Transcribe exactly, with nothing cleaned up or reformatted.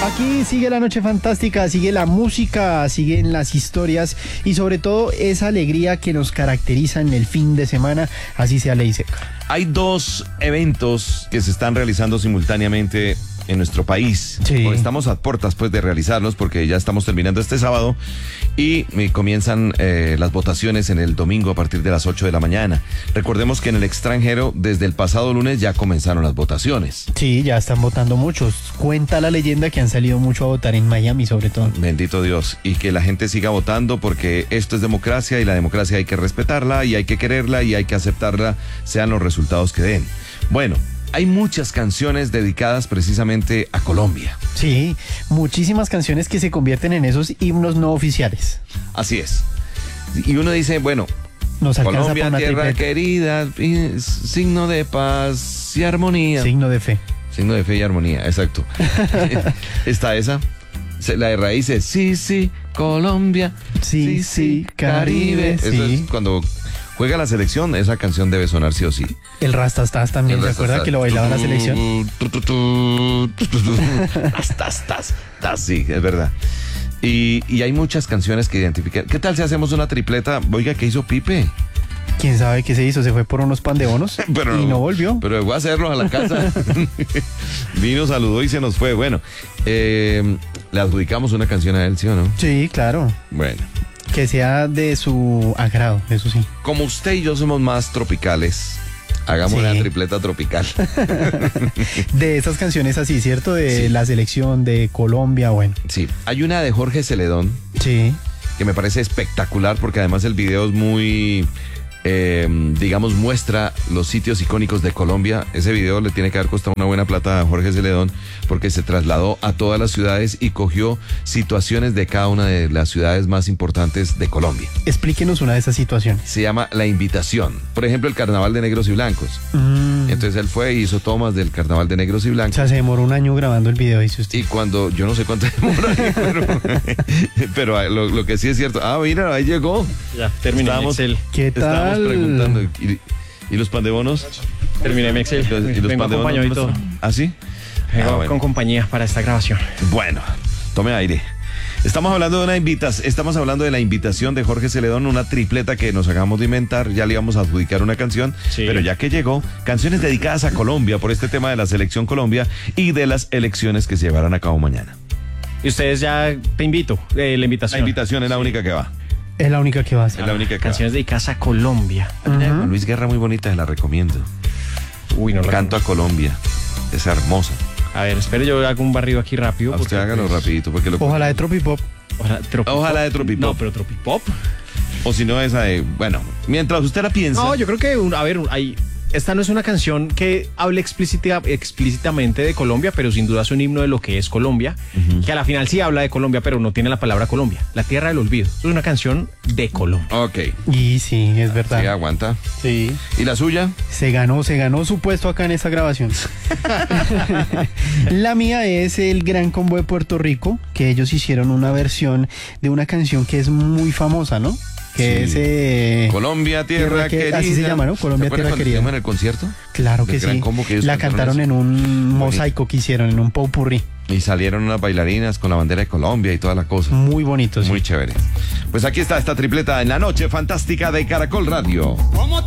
Aquí sigue la noche fantástica, sigue la música, siguen las historias y sobre todo esa alegría que nos caracteriza en el fin de semana, así sea ley seca. Hay dos eventos que se están realizando simultáneamente en nuestro país. Sí. Estamos a puertas pues de realizarlos porque ya estamos terminando este sábado y eh, comienzan eh, las votaciones en el domingo a partir de las ocho de la mañana. Recordemos que en el extranjero desde el pasado lunes ya comenzaron las votaciones. Sí, ya están votando muchos. Cuenta la leyenda que han salido mucho a votar en Miami sobre todo. Bendito Dios. Y que la gente siga votando porque esto es democracia y la democracia hay que respetarla y hay que quererla y hay que aceptarla, sean los resultados que den. Bueno, hay muchas canciones dedicadas precisamente a Colombia. Sí, muchísimas canciones que se convierten en esos himnos no oficiales. Así es. Y uno dice, bueno, Nos alcanza Colombia, para una tierra tripleta. querida, y signo de paz y armonía. Signo de fe. Signo de fe y armonía, exacto. Está esa. Se- La de raíces, sí, sí, Colombia. Sí, sí, Caribe, Eso sí. es cuando juega la selección, esa canción debe sonar sí o sí. El Rastastas también, El ¿se acuerda rastastas. que lo bailaba la selección? Tu, tu, tu, tu, tu, tu. Tas, tas, tas, sí, es verdad. Y, y hay muchas canciones que identifican. ¿Qué tal si hacemos una tripleta? Oiga, ¿qué hizo Pipe? ¿Quién sabe qué se hizo? Se fue por unos pan de bonos y no volvió. Pero llegó a hacerlo a la casa. Vino, saludó y se nos fue. Bueno, eh, le adjudicamos una canción a él, ¿sí o no? Sí, claro. Bueno, Que sea de su agrado, eso sí. como usted y yo somos más tropicales, hagamos Sí. una tripleta tropical. De esas canciones así, ¿cierto? De Sí. la selección de Colombia, bueno. Sí, hay una de Jorge Celedón Sí. que me parece espectacular porque además el video es muy, eh, digamos, muestra los sitios icónicos de Colombia. Ese video le tiene que haber costado una buena plata a Jorge Celedón porque se trasladó a todas las ciudades y cogió situaciones de cada una de las ciudades más importantes de Colombia. Explíquenos una de esas situaciones. Se llama La Invitación. Por ejemplo, el Carnaval de Negros y Blancos. Mm. Entonces él fue y hizo tomas del Carnaval de Negros y O Blancos. sea, se demoró un año grabando el video, dice usted. Y cuando, yo no sé cuánto demora, pero, pero lo, lo que sí es cierto. Ah, mira, ahí llegó. Ya, terminé Estábamos- mi Excel. ¿Qué Estábamos tal? preguntando. ¿Y, y los pandebonos? Terminé mi Excel. ¿Y los, y los Vengo pandebonos? acompañadito. ¿Ah, sí? Vengo Ah, bueno. con compañía para esta grabación. Bueno, tome aire. Estamos hablando de una invitación, estamos hablando de la invitación de Jorge Celedón, una tripleta que nos acabamos de inventar. Ya le íbamos a adjudicar una canción, Sí. pero ya que llegó, canciones dedicadas a Colombia por este tema de la selección Colombia y de las elecciones que se llevarán a cabo mañana. Y ustedes ya te invito, eh, la invitación. La invitación es la única que va. Es la única que va a Es hacer. la única que Canciones dedicadas a Colombia. va. Una de Juan Luis Guerra muy bonita, se la recomiendo. Uy, no la Canto a Colombia. Es hermosa. A ver, espere, yo hago un barrido aquí rápido. A usted porque, hágalo pues, rapidito porque lo... Ojalá de Tropipop. Ojalá, tropipop. Ojalá de tropipop. No, pero tropipop. O si no esa de... Bueno, mientras usted la piensa... No, yo creo que, un- a ver, hay, esta no es una canción que hable explícita- explícitamente de Colombia, pero sin duda es un himno de lo que es Colombia, que a la final sí habla de Colombia, pero no tiene la palabra Colombia. La Tierra del Olvido. Es una canción de Colombia. Ok, Y sí, es sí, verdad. aguanta. Sí. ¿Y la suya? Se ganó, se ganó su puesto acá en esta grabación. La mía es el Gran Combo de Puerto Rico, que ellos hicieron una versión de una canción que es muy famosa, ¿no? Que Sí. es... eh, Y tierra, Tierra que- querida. así se llama, ¿no? Colombia, ¿Se acuerdan tierra cuando querida. hicimos en el concierto? Claro del que Gran sí. Combo que ellos La cantaron cantaron eso. en un Bonito. mosaico que hicieron, en un popurrí. Y salieron unas bailarinas con la bandera de Colombia y toda la cosa. Muy bonito, sí. Muy chévere. Pues aquí está esta tripleta en la noche fantástica de Caracol Radio. Como